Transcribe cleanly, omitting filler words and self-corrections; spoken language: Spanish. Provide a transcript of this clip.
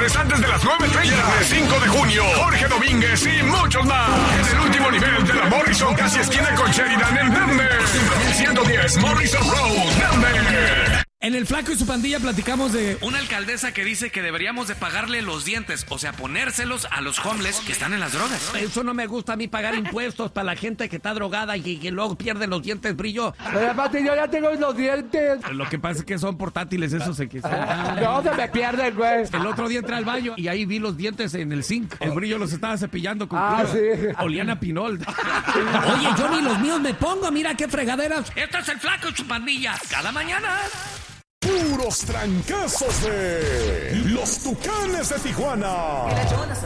viernes antes de las 9:30. Viernes 5 de junio, Jorge Domínguez y muchos más. En el último nivel de la Morrison, casi esquina con Sheridan en Denver. 1110 Morrison Road, Denver. En el Flaco y su pandilla platicamos de una alcaldesa que dice que deberíamos de pagarle los dientes, o sea, ponérselos a los homeless que están en las drogas. Eso no me gusta a mí, pagar impuestos para la gente que está drogada y que luego pierde los dientes, brillo. Pero aparte yo ya tengo los dientes. Lo que pasa es que son portátiles, esos se quisieron. No, se me pierden, güey. El otro día entré al baño y ahí vi los dientes en el zinc. El brillo los estaba cepillando con sí. Olían a pinol. Oye, yo ni los míos me pongo, mira qué fregaderas. Esto es el Flaco y su pandilla, cada mañana. Puros trancazos de los Tucanes de Tijuana.